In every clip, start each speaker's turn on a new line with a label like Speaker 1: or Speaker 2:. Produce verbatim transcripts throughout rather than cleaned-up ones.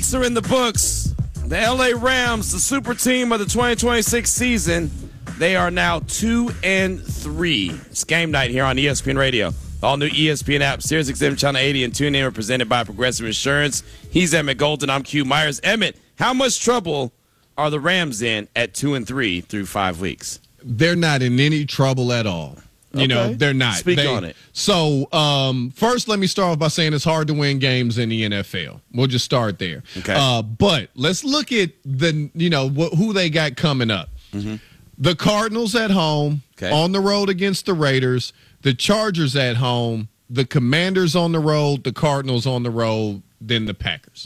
Speaker 1: Are in the books. The L A Rams, the super team of the twenty twenty-six season, they are now two and three. It's game night here on E S P N Radio. The all new E S P N app, Sirius X M Channel eighty, and TuneIn are presented by Progressive Insurance. He's Emmett Golden. I'm Q Myers. Emmett, how much trouble are the Rams in at two and three through five weeks?
Speaker 2: They're not in any trouble at all. You okay. know, they're not.
Speaker 1: Speak
Speaker 2: they,
Speaker 1: on it.
Speaker 2: So, um, first, let me start off by saying it's hard to win games in the N F L. We'll just start there.
Speaker 1: Okay.
Speaker 2: Uh, but let's look at the, you know, wh- who they got coming up. Mm-hmm. The Cardinals at home, okay. on the road against the Raiders. The Chargers at home. The Commanders on the road. The Cardinals on the road. Then the Packers.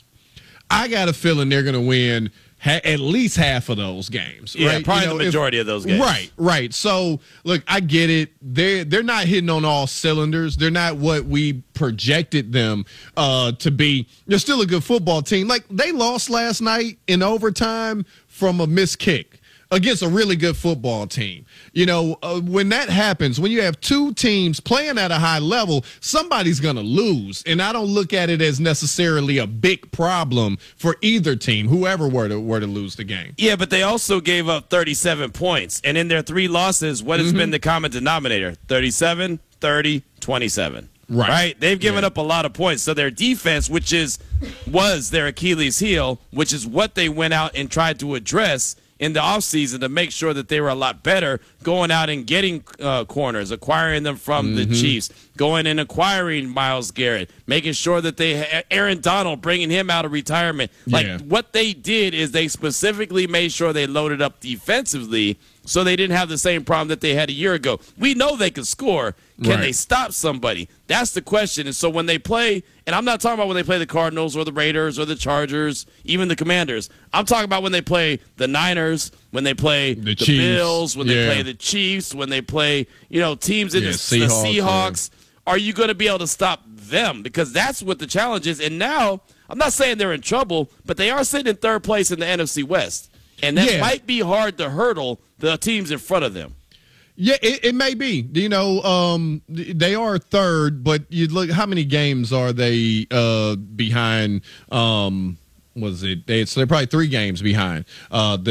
Speaker 2: I got a feeling they're going to win Ha- at least half of those games.
Speaker 1: Yeah,
Speaker 2: right?
Speaker 1: probably
Speaker 2: you know,
Speaker 1: the majority
Speaker 2: if,
Speaker 1: of those games.
Speaker 2: Right, right. So, look, I get it. They're, they're not hitting on all cylinders. They're not what we projected them uh, to be. They're still a good football team. Like, they lost last night in overtime from a missed kick against a really good football team. You know, uh, when that happens, when you have two teams playing at a high level, somebody's going to lose. And I don't look at it as necessarily a big problem for either team, whoever were to, were to lose the game.
Speaker 1: Yeah, but they also gave up thirty-seven points. And in their three losses, what has mm-hmm. been the common denominator? thirty-seven, thirty, twenty-seven.
Speaker 2: Right.
Speaker 1: Right? They've given
Speaker 2: yeah.
Speaker 1: up a lot of points. So their defense, which is was their Achilles heel, which is what they went out and tried to address in the offseason to make sure that they were a lot better, going out and getting uh, corners, acquiring them from mm-hmm. the Chiefs, going and acquiring Myles Garrett, making sure that they ha- Aaron Donald, bringing him out of retirement. Like,
Speaker 2: yeah.
Speaker 1: what they did is they specifically made sure they loaded up defensively so they didn't have the same problem that they had a year ago. We know they can score. Can
Speaker 2: right.
Speaker 1: they stop somebody? That's the question. And so when they play, and I'm not talking about when they play the Cardinals or the Raiders or the Chargers, even the Commanders. I'm talking about when they play the Niners, when they play the, the Bills, when yeah. they play the Chiefs, when they play, you know, teams in
Speaker 2: yeah,
Speaker 1: the
Speaker 2: Seahawks.
Speaker 1: The Seahawks. Yeah. Are you going to be able to stop them? Because that's what the challenge is. And now, I'm not saying they're in trouble, but they are sitting in third place in the N F C West. And that
Speaker 2: yeah.
Speaker 1: might be hard to hurdle the teams in front of them.
Speaker 2: Yeah, it, it may be. You know, um, they are third, but you look, how many games are they uh, behind? Um, was it? They, so they're probably three games behind uh, the